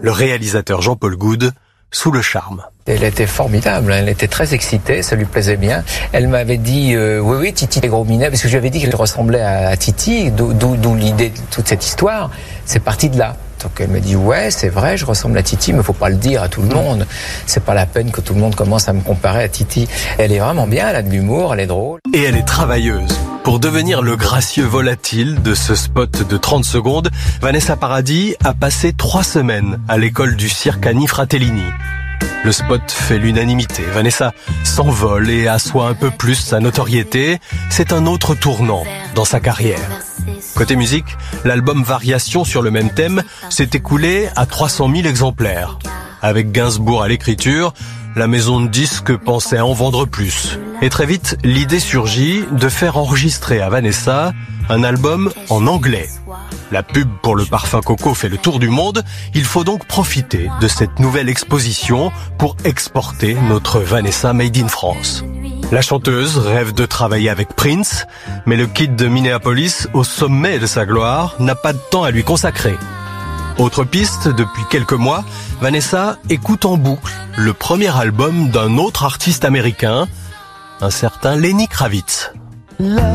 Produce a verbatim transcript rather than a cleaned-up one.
le réalisateur Jean-Paul Goude, sous le charme. Elle était formidable, elle était très excitée, ça lui plaisait bien. Elle m'avait dit euh, oui oui Titi est gros minet, parce que je lui avais dit qu'elle ressemblait à, à Titi, d'où, d'où, d'où l'idée de toute cette histoire. C'est parti de là. Donc elle me dit ouais c'est vrai, je ressemble à Titi, mais faut pas le dire à tout le monde. C'est pas la peine que tout le monde commence à me comparer à Titi. Elle est vraiment bien, elle a de l'humour, elle est drôle. Et elle est travailleuse. Pour devenir le gracieux volatile de ce spot de trente secondes, Vanessa Paradis a passé trois semaines à l'école du cirque Annie Fratellini. Le spot fait l'unanimité. Vanessa s'envole et assoit un peu plus sa notoriété. C'est un autre tournant dans sa carrière. Côté musique, l'album Variations sur le même thème s'est écoulé à trois cent mille exemplaires. Avec Gainsbourg à l'écriture, la maison de disques pensait en vendre plus. Et très vite, l'idée surgit de faire enregistrer à Vanessa un album en anglais. La pub pour le parfum coco fait le tour du monde, il faut donc profiter de cette nouvelle exposition pour exporter notre Vanessa Made in France. La chanteuse rêve de travailler avec Prince, mais le kid de Minneapolis, au sommet de sa gloire, n'a pas de temps à lui consacrer. Autre piste, depuis quelques mois, Vanessa écoute en boucle le premier album d'un autre artiste américain, un certain Lenny Kravitz.